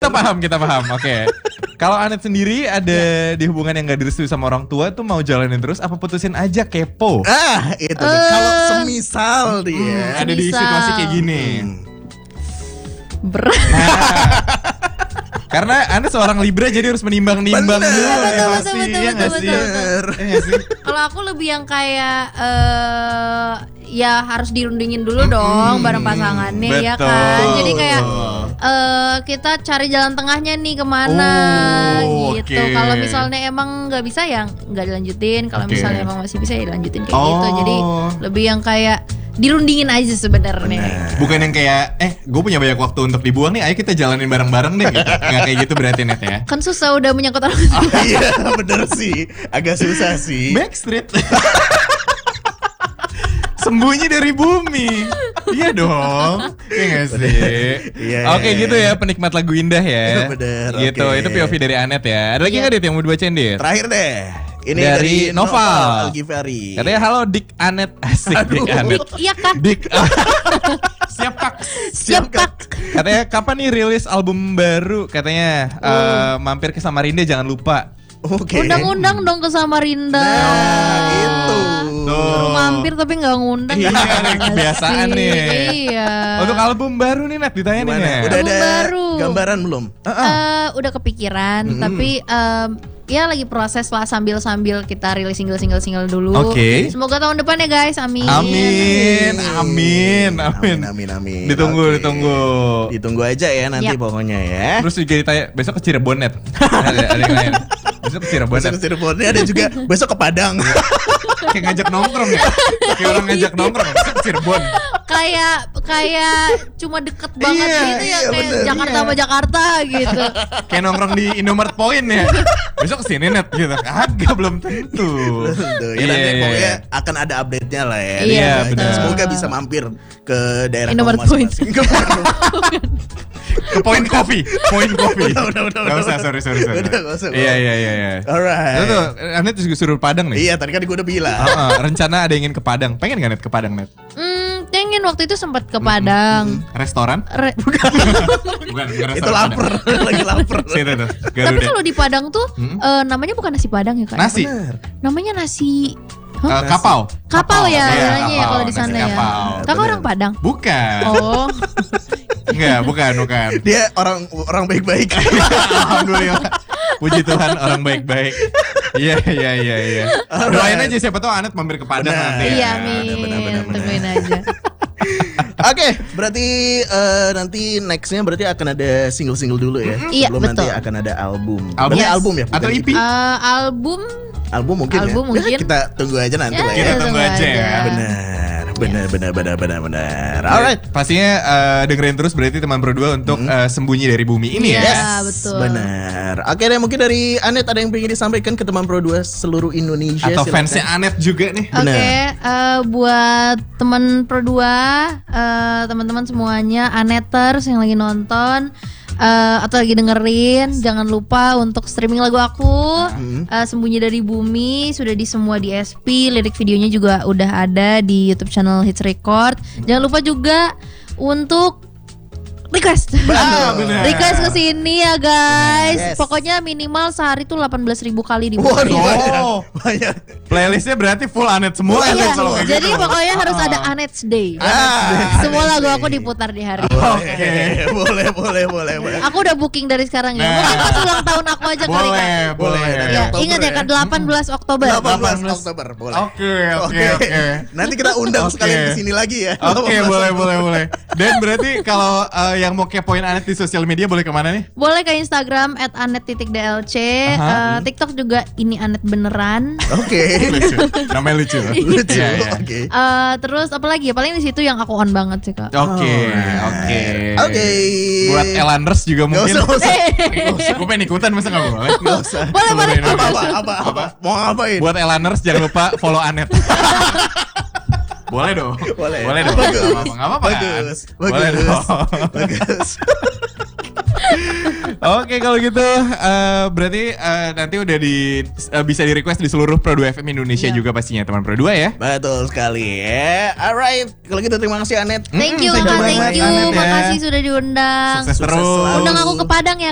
Kita paham. Oke. Kalau Anet sendiri ada di hubungan yang gak direstui sama orang tua tuh mau jalanin terus apa putusin aja kepo? Itu deh. Kalau semisal dia Ada di situasi kayak gini. Berat. Karena Anda seorang Libra jadi harus menimbang-nimbang Bener. dulu. Betul. Iya nggak sih? Iya nggak sih? Kalau aku lebih yang kayak ya harus dirundingin dulu dong bareng pasangannya ya betul. kan. Jadi kayak kita cari jalan tengahnya nih kemana gitu. Oke. Kalau misalnya emang nggak bisa ya nggak dilanjutin. Kalau Oke. misalnya emang masih bisa ya dilanjutin kayak gitu. Jadi Oh. lebih yang kayak dirundingin aja sebenarnya. Bukan yang kayak gue punya banyak waktu untuk dibuang nih, ayo kita jalanin bareng-bareng deh gitu. Nggak kayak gitu berarti Net ya. Kan susah udah menyangkut orang. Iya bener sih. Agak susah sih. Backstreet. Sembunyi dari bumi. Iya dong. Iya gak sih? Iya. Oke gitu ya penikmat lagu indah ya. Bener, Gitu. oke. Itu POV dari Anet ya. Ada lagi nggak Dit yang mau dibacain Dit? Terakhir deh. Ini Dari Noval. Al-Ghifari. Katanya halo Dik Anet. Asik Dik Anet. Iya kak. Dik. Siap Kak. Siap kak. Katanya kapan nih rilis album baru? Katanya mampir ke Samarinda jangan lupa. Oke. Undang-undang dong ke Samarinda. Nah, gitu. Tuh. Mampir tapi nggak ngundang. Iya, Gimana kebiasaan sih? nih. Iya. Untuk album baru nih Nat ditanya nih. Gimana? Net. Udah Album ada baru. gambaran belum? Udah kepikiran, tapi ya lagi proses lah sambil kita rilis single dulu. Oke. Semoga tahun depan ya guys, amin. Amin. Amin. Ditunggu. Ditunggu aja ya nanti Yap. pokoknya ya. Terus juga ditanya besok ke Cirebon Net. ada yang lain. Besok ke Cirebon Besok Net. ke Cirebon ada juga besok ke Padang. Kayak ngajak nongkrong ya. Kayak orang ngajak nongkrong besok ke Cirebon. Kayak cuma deket banget Iya, gitu ya, iya, kayak bener. Jakarta sama Jakarta gitu. Kayak nongkrong di Indomaret Point ya. Besok kesini Net gitu. Agak belum tentu. Tuh, ya nanti pokoknya akan ada update-nya lah ya. Iya, Pokoknya benar. Semoga bisa mampir ke daerah Indomaret kamu masing-masing. Ke Point Coffee. Udah. Gak usah, sorry. Udah, nggak usah. Iya. Alright. Itu tuh, Anet juga suruh Padang nih. Iya, tadi kan gue udah bilang. Rencana ada yang ingin ke Padang. Pengen gak Net ke Padang Net? Pengen waktu itu sempat ke Padang. Restoran? Bukan Itu lapar, lagi lapar. Situ tuh, Tapi Garuda. kalau di Padang tuh namanya bukan nasi Padang ya kan? Nasi. Namanya nasi Kapau. kapau ya, Iya, namanya ya kapau, kalau di nasi sana ya. kapau. Kakak orang Padang. Bukan. Oh, Enggak, bukan. Dia orang baik-baik. Alhamdulillah. Puji Tuhan orang baik-baik. Iya. Doain aja siapa tahu Anet mampir ke Padang Benar. nanti. iya benar. amin. Tungguin aja. Oke, berarti nanti nextnya berarti akan ada single dulu ya. Iya, Sebelum nanti betul. akan ada album. Album? Bener, Yes. album ya? Atau bukan EP? Album Album mungkin Album ya. mungkin. Ya, kita tunggu aja nanti Ya, lah Kita ya. tunggu aja ya. Benar. Alright. Pastinya dengerin terus berarti teman berdua untuk sembunyi dari bumi ini ya. Iya, Yes, betul. benar. Oke deh, mungkin dari Anet ada yang pengen disampaikan ke teman Pro 2 seluruh Indonesia. Atau silakan. fansnya Anet juga nih. Oke, buat teman Pro2, teman-teman semuanya, Aneters yang lagi nonton atau lagi dengerin, jangan lupa untuk streaming lagu aku, Sembunyi dari Bumi, sudah di semua DSP, lirik videonya juga udah ada di YouTube channel Hits Record. Jangan lupa juga untuk request. Benar. Request ke sini ya guys. Yes. Pokoknya minimal sehari tuh 18.000 kali diputar. Waduh, banyak. Playlistnya berarti full Anet semua. Iya, Anet kalau kayak jadi gitu. pokoknya harus ada Anet's Day. Semua lagu aku diputar di hari itu. Boleh. Aku udah booking dari sekarang ya. Mungkin pas ulang tahun aku aja kali kan. Boleh. Ya, Oktober ingat ya kan 18 Oktober. 18 Oktober, boleh. Oke. Nanti kita undang Oke. sekalian ke sini lagi ya. Oke, 18 boleh. Dan berarti kalau yang mau kepoin Anet di sosial media boleh kemana nih? Boleh ke Instagram @anet_dlc. TikTok juga ini Anet beneran. Oke. Lucu. Namanya lucu. Lucu. Iya. Oke. Terus apa lagi ya? Paling di situ yang aku on banget sih kak. Oke. Oke. Buat Elanders juga Gak mungkin. usah. Gue pengen ikutan masa gak boleh? Gak usah. Boleh. Apa? Mau ngapain? Buat Elanders jangan lupa follow Anet. Boleh dong. Boleh. dong. Bagus. Nggak apa-apa kan? Boleh dong. Bagus. Oke kalau gitu berarti nanti udah bisa di request di seluruh Pro 2 FM Indonesia Iya. juga pastinya teman Pro 2 ya. Betul sekali ya. Alright. Kalau gitu terima kasih Anet. Thank you Thank you kak, banget, thank you. Anet, ya. Makasih sudah diundang. Sukses terus. selalu. Undang aku ke Padang ya